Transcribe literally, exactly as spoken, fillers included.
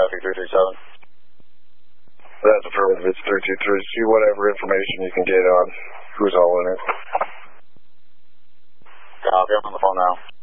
traffic three three seven. That's affirmative, it's three two three. See whatever information you can get on who's all in it. Copy, I'm on the phone now.